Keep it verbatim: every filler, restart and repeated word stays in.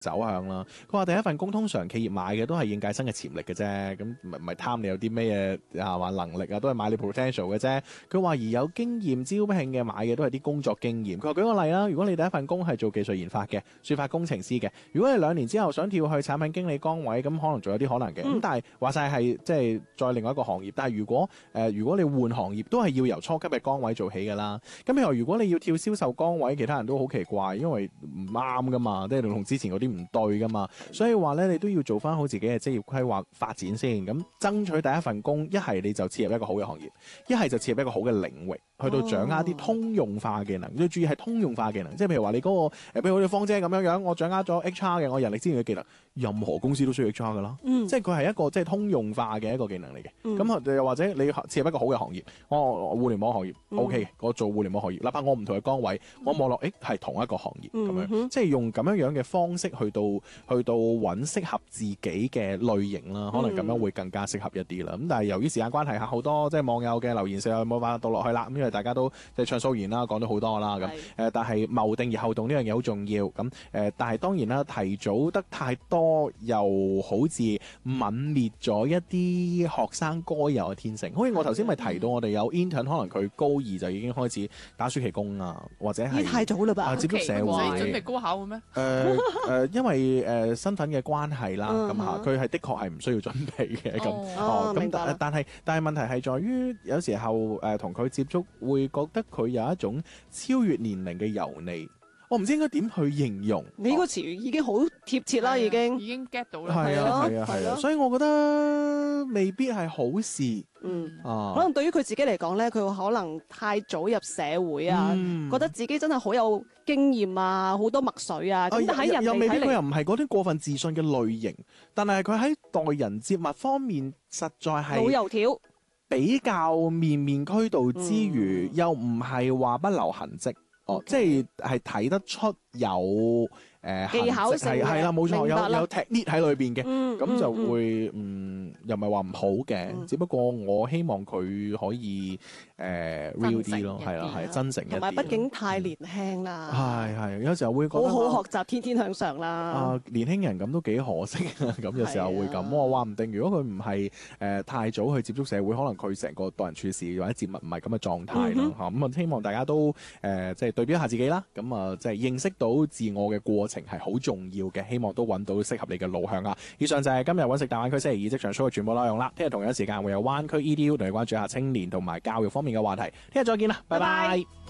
走向啦。佢話第一份工通常企業買嘅都係應屆生嘅潛力嘅啫，咁唔係唔係貪你有啲咩嘢係嘛能力啊，都係買你 potential 嘅啫。佢話而有經驗招聘嘅買嘅都係啲工作經驗。佢話舉個例啦，如果你第一份工係做技術研發嘅，算法工程師嘅，如果你兩年之後想跳去產品經理崗位，咁可能仲有啲可能嘅。咁、嗯、但係話晒係即係再另外一個行業，但係如果誒、呃、如果你換行業，都係要由初級嘅崗位做起㗎啦。咁譬如如果你要跳銷售崗位，其他人都好奇怪，因為唔啱㗎嘛，即係同之前嗰啲唔對㗎嘛。所以話咧，你都要做翻好自己嘅職業規劃發展先，咁爭取第一份工，一係你就切入一個好嘅行業，一係就切入一個好嘅領域，去到掌握啲通用化技能。要注意係通用化技能，即係譬如話你嗰、那個誒，譬如好似芳姐咁樣樣，我掌握咗 H R 嘅，我人力資源嘅技能，任何公司都需要 H R 噶啦，嗯、即係佢係一個即係通用化嘅一個技能嚟嘅。咁又、嗯、或者你切入一個好嘅行業，我我互聯網行業、嗯、OK 嘅，我做互聯網行業，哪怕我唔同嘅崗位，我望落誒係同一個行業咁樣，嗯、即係用咁樣樣嘅方式去到去到揾適合自己嘅類型啦，可能咁樣會更加適合一啲啦。咁、嗯、但係由於時間關係，好多即係網友嘅留言就冇辦法讀落去啦。咁因為大家都即係暢所欲言啦，講咗好多啦。咁誒是、呃，但係謀定而後動呢樣嘢好重要。咁誒、呃，但係當然啦，提早得太多又好似泯滅咗一啲學生該有嘅天性。好似我頭先咪提到我哋有 intern，可能佢高二就已經開始打暑期工啊，或者係太早啦吧？ 啊，接觸社會， 準備高考嘅咩？誒、 呃呃、因為誒、呃、身份嘅關係啦，咁嚇佢係的確係唔需要準備嘅咁。哦，咁但但係但係問題係在於有時候誒同佢接觸會覺得佢有一種超越年齡嘅油膩。我唔知應該點去形容。 你呢個詞語已經好貼切啦，已經已經 get 到啦。 係啊係啊係啊，所以我覺得未必係好事。 嗯， 啊， 可能對於佢自己嚟講咧，佢可能太早入社會啊，嗯、覺得自己真係好有經驗啊，好多墨水啊。咁但喺人又未必佢又唔係嗰啲過分自信嘅類型， 嗯、 但係佢喺待人接物方面實在係老油條， 比較面面俱到之餘，嗯、又唔係話不留痕跡。哦，Okay. 即係係睇得出有誒、呃、 技巧性嘅， 係啦，冇錯，有有 technique 喺裏邊嘅，咁、嗯、就會嗯，嗯又唔係話唔好嘅，嗯、只不過我希望佢可以誒、呃、real 啲咯，係啦，係真誠一啲。同埋畢竟太年輕啦， 係係、嗯、有時候會覺得好好學習，天天向上啦。 啊，年輕人咁都幾可惜啊！咁有時候會咁，啊、我話唔定如果佢唔係誒太早去接觸社會，可能佢成個待人處事或者接物唔係咁嘅狀態咯嚇。咁啊、嗯，希望大家都誒、呃、即係對比一下自己啦。咁啊，即係認識到自我嘅過程係好重要嘅。希望都揾到適合你嘅路向啊！以上就係今日揾食大灣區星期二職場 show 嘅全部內容啦。聽日同樣時間會有灣區 E D U 同你關注下青年同埋教育方面嘅話題。聽日再見啦，拜拜。拜拜。